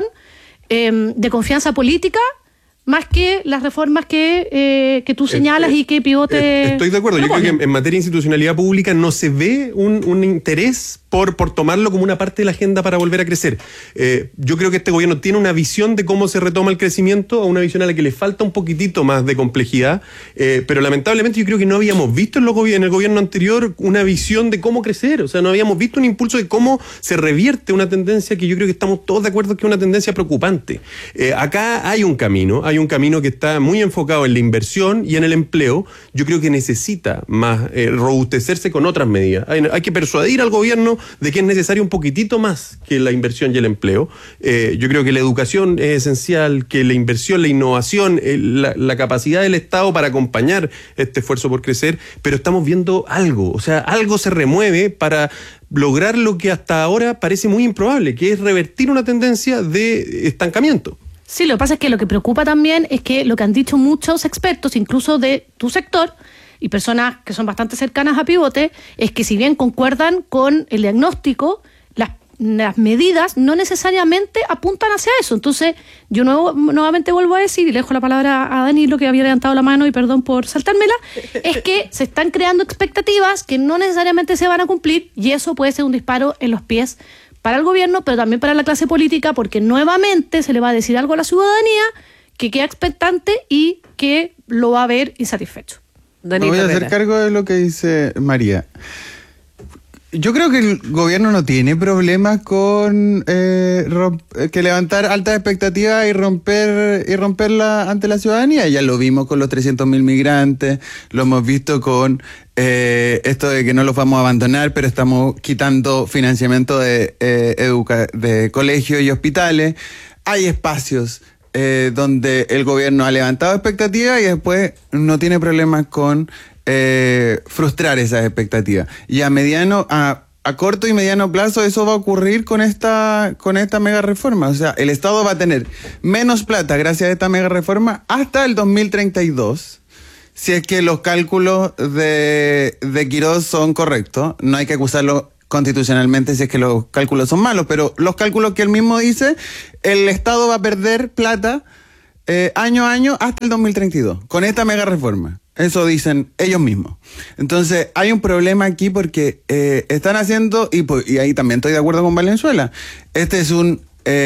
de confianza política, más que las reformas que tú señalas y que Pivote... Estoy de acuerdo. Yo creo que en materia de institucionalidad pública no se ve un interés por tomarlo como una parte de la agenda para volver a crecer. Yo creo que este gobierno tiene una visión de cómo se retoma el crecimiento, a una visión a la que le falta un poquitito más de complejidad, pero lamentablemente yo creo que no habíamos visto en el gobierno anterior una visión de cómo crecer. O sea, no habíamos visto un impulso de cómo se revierte una tendencia que yo creo que estamos todos de acuerdo que es una tendencia preocupante. Acá hay un camino que está muy enfocado en la inversión y en el empleo. Yo creo que necesita más robustecerse con otras medidas. Hay que persuadir al gobierno de que es necesario un poquitito más que la inversión y el empleo. Yo creo que la educación es esencial, que la inversión, la innovación, la capacidad del Estado para acompañar este esfuerzo por crecer, pero estamos viendo algo, o sea, algo se remueve para lograr lo que hasta ahora parece muy improbable, que es revertir una tendencia de estancamiento. Sí, lo que pasa es que lo que preocupa también es que lo que han dicho muchos expertos, incluso de tu sector, y personas que son bastante cercanas a Pivote, es que si bien concuerdan con el diagnóstico, las medidas no necesariamente apuntan hacia eso. Entonces, yo nuevamente vuelvo a decir, y le dejo la palabra a Danilo, que había levantado la mano, y perdón por saltármela, es que se están creando expectativas que no necesariamente se van a cumplir, y eso puede ser un disparo en los pies para el gobierno, pero también para la clase política, porque nuevamente se le va a decir algo a la ciudadanía que queda expectante y que lo va a ver insatisfecho. Me voy a hacer cargo de lo que dice María. Yo creo que el gobierno no tiene problemas con que levantar altas expectativas y romperla ante la ciudadanía. Ya lo vimos con los 300.000 migrantes, lo hemos visto con esto de que no los vamos a abandonar, pero estamos quitando financiamiento de colegios y hospitales. Hay espacios donde el gobierno ha levantado expectativas y después no tiene problemas con frustrar esas expectativas. Y a corto y mediano plazo eso va a ocurrir con esta mega reforma. O sea, el Estado va a tener menos plata gracias a esta mega reforma hasta el 2032. Si es que los cálculos de Quirós son correctos. No hay que acusarlo constitucionalmente si es que los cálculos son malos, pero los cálculos que él mismo dice, el Estado va a perder plata año a año hasta el 2032, con esta mega reforma. Eso dicen ellos mismos. Entonces, hay un problema aquí porque están haciendo, y ahí también estoy de acuerdo con Valenzuela, este es un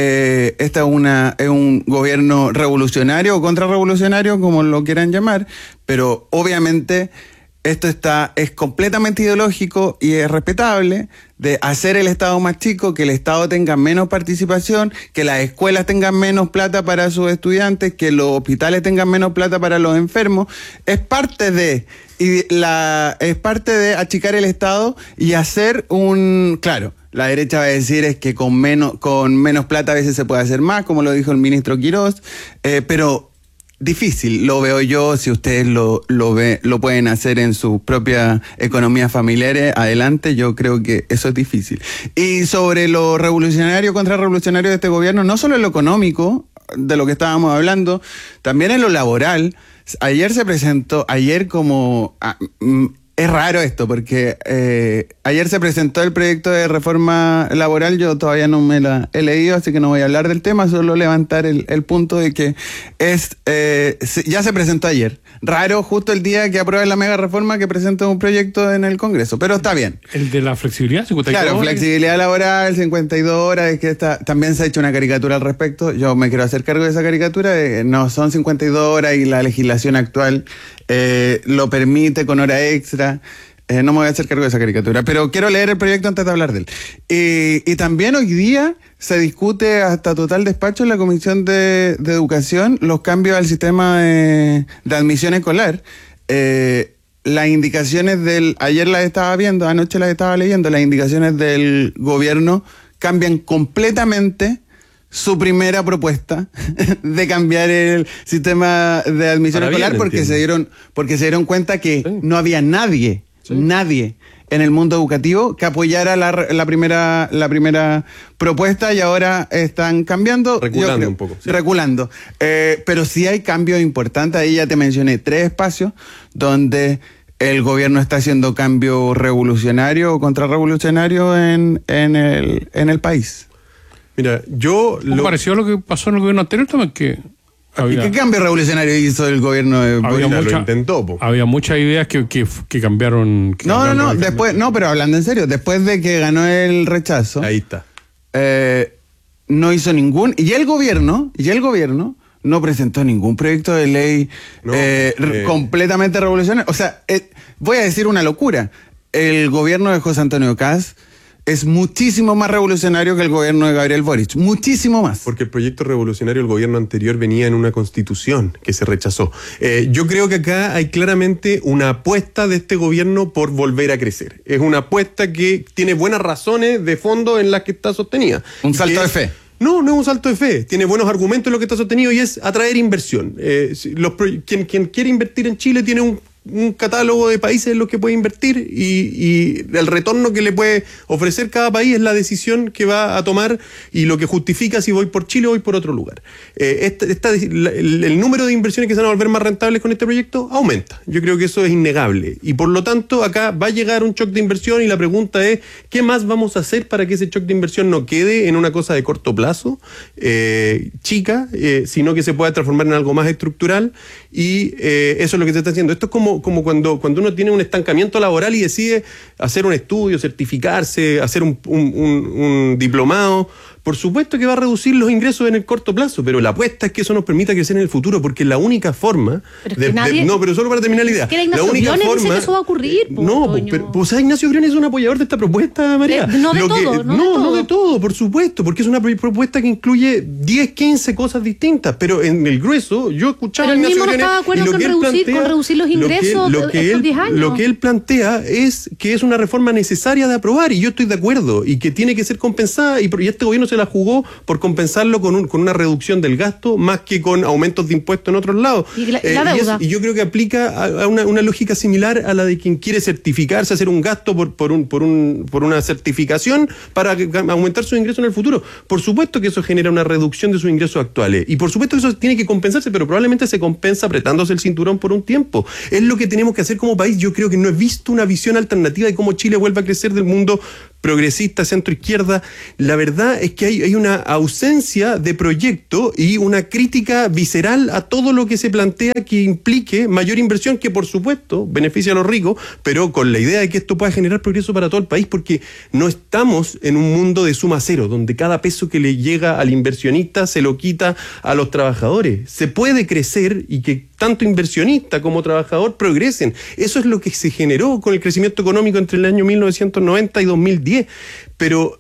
gobierno revolucionario o contrarrevolucionario, como lo quieran llamar, pero obviamente esto es completamente ideológico y es respetable, de hacer el Estado más chico, que el Estado tenga menos participación, que las escuelas tengan menos plata para sus estudiantes, que los hospitales tengan menos plata para los enfermos. Es parte de achicar el Estado y hacer claro, la derecha va a decir es que con menos plata a veces se puede hacer más, como lo dijo el ministro Quirós, pero difícil, lo veo yo. Si ustedes lo pueden hacer en sus propias economías familiares, adelante. Yo creo que eso es difícil. Y sobre lo revolucionario, contrarrevolucionario de este gobierno, no solo en lo económico, de lo que estábamos hablando, también en lo laboral. Ayer se presentó, es raro esto, porque ayer se presentó el proyecto de reforma laboral. Yo todavía no me la he leído, así que no voy a hablar del tema, solo levantar el punto de que ya se presentó ayer. Raro, justo el día que aprueben la mega reforma, que presenten un proyecto en el Congreso, pero está bien. ¿El de la flexibilidad? 52 claro, horas. Flexibilidad laboral, 52 horas, es que también se ha hecho una caricatura al respecto. Yo me quiero hacer cargo de esa caricatura. No, son 52 horas y la legislación actual lo permite con hora extra. No me voy a hacer cargo de esa caricatura, pero quiero leer el proyecto antes de hablar de él. Y también hoy día se discute hasta total despacho en la Comisión de Educación los cambios al sistema de admisión escolar. Las indicaciones ayer las estaba viendo, anoche las estaba leyendo, las indicaciones del gobierno cambian completamente su primera propuesta de cambiar el sistema de admisión escolar, porque se dieron cuenta que no había nadie en el mundo educativo que apoyara la primera propuesta, y ahora están cambiando. Reculando un poco. Sí. Reculando. Pero sí hay cambios importantes. Ahí ya te mencioné 3 espacios donde el gobierno está haciendo cambio revolucionario o contrarrevolucionario en el país. Mira, pareció a lo que pasó en el gobierno anterior también, que ¿qué cambio revolucionario hizo el gobierno de Boric? lo intentó, po. Había muchas ideas que cambiaron. No, después, no, pero hablando en serio, después de que ganó el rechazo, Ahí está. No hizo ningún, y el gobierno no presentó ningún proyecto de ley completamente revolucionario. O sea, voy a decir una locura. El gobierno de José Antonio Kast es muchísimo más revolucionario que el gobierno de Gabriel Boric, muchísimo más. Porque el proyecto revolucionario del gobierno anterior venía en una constitución que se rechazó. Yo creo que acá hay claramente una apuesta de este gobierno por volver a crecer. Es una apuesta que tiene buenas razones de fondo en las que está sostenida. Un salto de fe. No es un salto de fe. Tiene buenos argumentos en lo que está sostenido y es atraer inversión. Quien quiere invertir en Chile tiene un catálogo de países en los que puede invertir, y el retorno que le puede ofrecer cada país es la decisión que va a tomar y lo que justifica si voy por Chile o voy por otro lugar. El número de inversiones que se van a volver más rentables con este proyecto aumenta. Yo creo que eso es innegable, y por lo tanto acá va a llegar un shock de inversión, y la pregunta es ¿qué más vamos a hacer para que ese shock de inversión no quede en una cosa de corto plazo, chica, sino que se pueda transformar en algo más estructural? Y eso es lo que se está haciendo. Esto es como cuando uno tiene un estancamiento laboral y decide hacer un estudio, certificarse, hacer un diplomado por supuesto que va a reducir los ingresos en el corto plazo, pero la apuesta es que eso nos permita crecer en el futuro, porque la única forma no, pero solo para terminar la idea. La única forma dice que eso va a ocurrir. No, pues Ignacio Briones es un apoyador de esta propuesta, María. No de todo, por supuesto, porque es una propuesta que incluye 10, 15 cosas distintas, pero en el grueso yo escuchaba a Ignacio Briones y lo que él plantea, con reducir los ingresos estos 10 años. Lo que él plantea es que es una reforma necesaria de aprobar, y yo estoy de acuerdo, y que tiene que ser compensada, y este gobierno se la jugó por compensarlo con una reducción del gasto más que con aumentos de impuestos en otros lados. Y la deuda. Y yo creo que aplica a una lógica similar a la de quien quiere certificarse, hacer un gasto por una certificación para aumentar sus ingresos en el futuro. Por supuesto que eso genera una reducción de sus ingresos actuales, y por supuesto que eso tiene que compensarse, pero probablemente se compensa apretándose el cinturón por un tiempo. Es lo que tenemos que hacer como país. Yo creo que no he visto una visión alternativa de cómo Chile vuelva a crecer del mundo progresista, centro-izquierda. La verdad es que hay una ausencia de proyecto y una crítica visceral a todo lo que se plantea que implique mayor inversión, que por supuesto beneficia a los ricos, pero con la idea de que esto pueda generar progreso para todo el país, porque no estamos en un mundo de suma cero, donde cada peso que le llega al inversionista se lo quita a los trabajadores. Se puede crecer y que tanto inversionista como trabajador progresen. Eso es lo que se generó con el crecimiento económico entre el año 1990 y 2010. Pero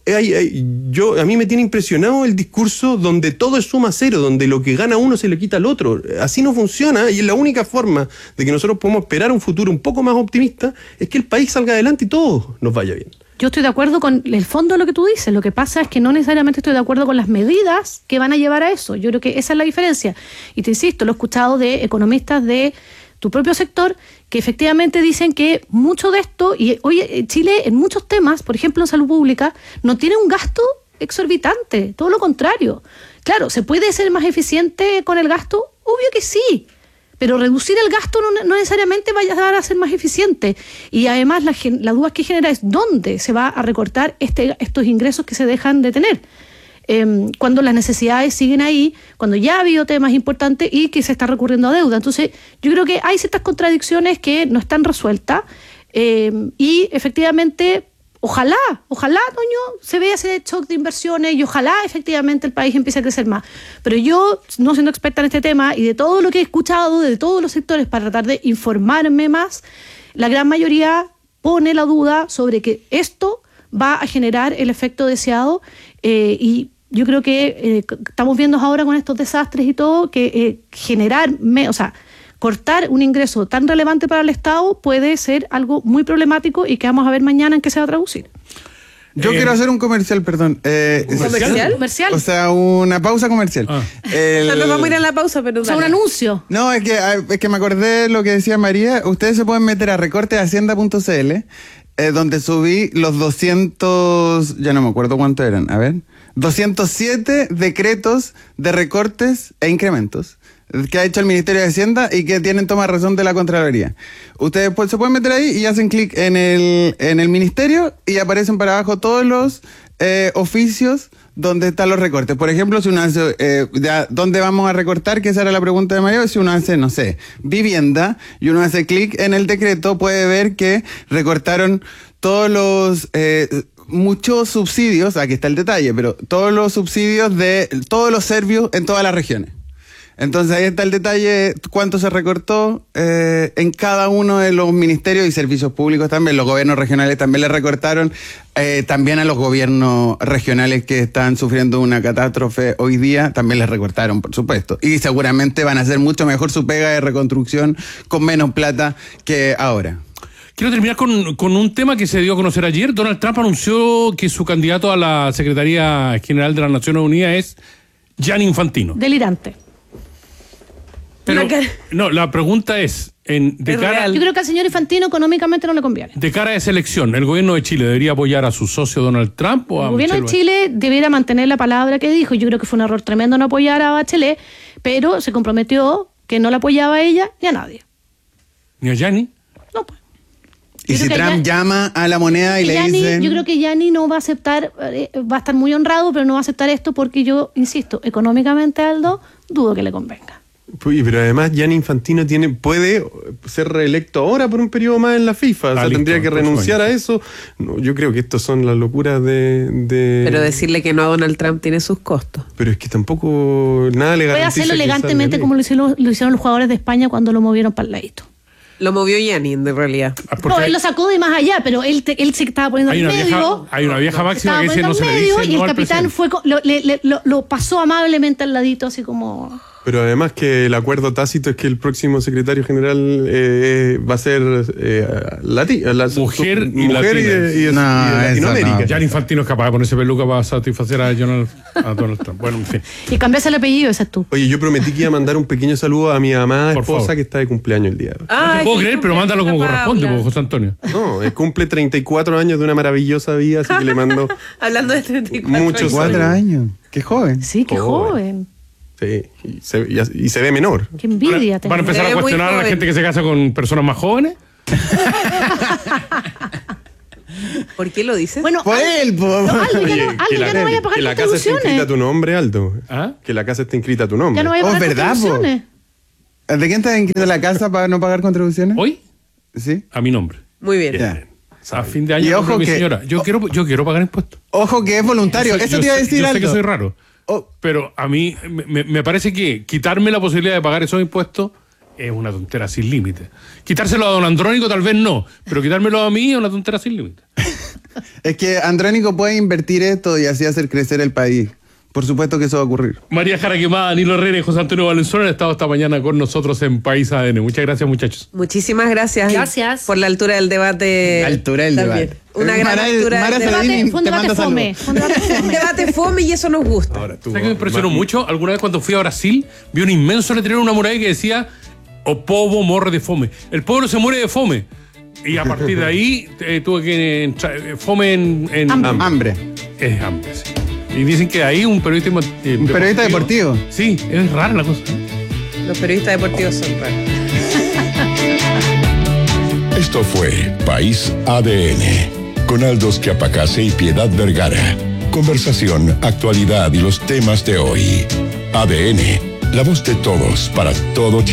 a mí me tiene impresionado el discurso donde todo es suma cero, donde lo que gana uno se le quita al otro. Así no funciona, y es la única forma de que nosotros podamos esperar un futuro un poco más optimista, es que el país salga adelante y todo nos vaya bien. Yo estoy de acuerdo con el fondo de lo que tú dices. Lo que pasa es que no necesariamente estoy de acuerdo con las medidas que van a llevar a eso. Yo creo que esa es la diferencia. Y te insisto, lo he escuchado de economistas de tu propio sector que efectivamente dicen que mucho de esto, y hoy Chile en muchos temas, por ejemplo en salud pública, no tiene un gasto exorbitante, todo lo contrario. Claro, ¿se puede ser más eficiente con el gasto? Obvio que sí. Pero reducir el gasto no necesariamente vaya a ser más eficiente. Y además la duda que genera es dónde se va a recortar estos ingresos que se dejan de tener. Cuando las necesidades siguen ahí, cuando ya ha habido temas importantes y que se está recurriendo a deuda. Entonces, yo creo que hay ciertas contradicciones que no están resueltas y efectivamente... Ojalá, Toño, se vea ese shock de inversiones y ojalá efectivamente el país empiece a crecer más. Pero yo, no siendo experta en este tema y de todo lo que he escuchado de todos los sectores para tratar de informarme más, la gran mayoría pone la duda sobre que esto va a generar el efecto deseado y yo creo que estamos viendo ahora con estos desastres y todo que cortar un ingreso tan relevante para el Estado puede ser algo muy problemático y que vamos a ver mañana en qué se va a traducir. Yo quiero hacer un comercial, perdón. ¿Comercial? O sea, una pausa comercial. No vamos a ir a la pausa, pero... O sea, un anuncio. No, es que me acordé de lo que decía María. Ustedes se pueden meter a recorteshacienda.cl, donde subí los 200... Ya no me acuerdo cuánto eran. A ver. 207 decretos de recortes e incrementos que ha hecho el Ministerio de Hacienda y que tienen toma de razón de la Contraloría. Ustedes se pueden meter ahí y hacen clic en el Ministerio y aparecen para abajo todos los oficios donde están los recortes. Por ejemplo, si uno hace, ¿dónde vamos a recortar? Que esa era la pregunta de Mario. Si uno hace, no sé, vivienda, y uno hace clic en el decreto, puede ver que recortaron todos los... muchos subsidios, aquí está el detalle, pero todos los subsidios de todos los servicios en todas las regiones. Entonces ahí está el detalle, cuánto se recortó en cada uno de los ministerios y servicios públicos también. Los gobiernos regionales también le recortaron, también a los gobiernos regionales que están sufriendo una catástrofe hoy día, también les recortaron, por supuesto. Y seguramente van a hacer mucho mejor su pega de reconstrucción con menos plata que ahora. Quiero terminar con un tema que se dio a conocer ayer. Donald Trump anunció que su candidato a la Secretaría General de las Naciones Unidas es Gianni Infantino. Delirante. Pero, no, la pregunta es, yo creo que al señor Infantino económicamente no le conviene. De cara a esa elección, ¿el gobierno de Chile debería apoyar a su socio Donald Trump o a El gobierno de Chile debiera mantener la palabra que dijo. Yo creo que fue un error tremendo no apoyar a Bachelet, pero se comprometió que no la apoyaba a ella ni a nadie. ¿Ni a Gianni? No, pues. Y si Trump llama a la moneda y le dice... Yo creo que Gianni no va a aceptar, va a estar muy honrado, pero no va a aceptar esto porque yo, insisto, económicamente, Aldo, dudo que le convenga. Pero además Gianni Infantino puede ser reelecto ahora por un periodo más en la FIFA. O sea, listo, tendría que el próximo renunciar año. a eso. No, yo creo que estos son las locuras Pero decirle que no a Donald Trump tiene sus costos. Pero es que tampoco nada le Puede garantiza hacerlo que salga elegantemente electo. como lo hicieron los jugadores de España cuando lo movieron para el ladito. Lo movió Yanin, de realidad. Porque No, él lo sacó de más allá, pero él se estaba poniendo hay al una medio. hay una vieja Se máxima estaba que dice poniendo no se al le medio dice y no el al capitán presidente. lo pasó amablemente al ladito, así como. Pero además que el acuerdo tácito es que el próximo secretario general va a ser Mujer y mujer latina. y de No, Latinoamérica. eso no. Gianni Infantino es capaz de ponerse peluca para satisfacer a Donald Trump. Bueno, en fin. Y cambiarse el apellido, ese es tú. Oye, yo prometí que iba a mandar un pequeño saludo a mi amada Por esposa favor. que está de cumpleaños el día de hoy. No te puedo creer, pero mándalo como corresponde, pues, José Antonio. No, cumple 34 años de una maravillosa vida, así que le mando Hablando de 34 muchos 4 años. Qué joven. Sí, qué joven. Sí, y se ve menor. Qué envidia. ¿Van a empezar Se a ve muy cuestionar a la joven. gente que se casa con personas más jóvenes? ¿Por qué lo dices? Bueno, Por él, po. no, Aldo, Oye, ya no vaya a pagar que la casa esté inscrita a contribuciones. tu nombre, Aldo. ¿Ah? Que la casa esté inscrita a tu nombre. Ya no vaya a Oh, pagar ¿verdad, po? contribuciones. ¿De quién está inscrito la casa para no pagar contribuciones? ¿Hoy? Sí. A mi nombre. Muy bien. Ya. A fin de año, Y compro ojo mi que- señora. Yo quiero pagar impuestos. Ojo que es voluntario. Eso te iba a decir, yo sé Aldo. que soy raro. Oh, Pero a mí me parece que quitarme la posibilidad de pagar esos impuestos es una tontera sin límite. Quitárselo a don Andrónico tal vez no, pero quitármelo a mí es una tontera sin límite. es que Andrónico puede invertir esto y así hacer crecer el país. Por supuesto que eso va a ocurrir. María Jara Quemada, Nilo Herrera y José Antonio Valenzuela han estado esta mañana con nosotros en País ADN. Muchas gracias, muchachos. Muchísimas gracias. Gracias. Por la altura del debate. La altura del también. debate. Una gran Mara- altura Mara del debate. Sabini Fue un te debate manda fome. saludos. Fue un debate Un fome. debate fome y eso nos gusta. Ahora tú. ¿Sabes qué me impresionó mucho? Alguna vez cuando fui a Brasil, vi un inmenso letrero en una muralla que decía "O povo morre de fome". El pueblo se muere de fome. Y a partir de ahí tuve que entrar, fome en Hambre. Es hambre, sí. Y dicen que ahí un periodista Un periodista deportivo. Sí, es rara la cosa. Los periodistas deportivos son raros. Esto fue País ADN, con Aldo Schiapacase y Piedad Vergara. Conversación, actualidad y los temas de hoy. ADN, la voz de todos para todo Chile.